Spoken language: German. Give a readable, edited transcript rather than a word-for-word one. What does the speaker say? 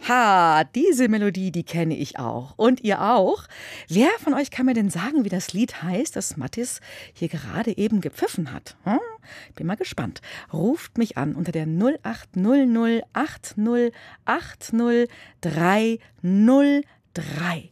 Ha, diese Melodie, die kenne ich auch. Und ihr auch? Wer von euch kann mir denn sagen, wie das Lied heißt, das Mattis hier gerade eben gepfiffen hat? Bin mal gespannt. Ruft mich an unter der 0800 80 80 303.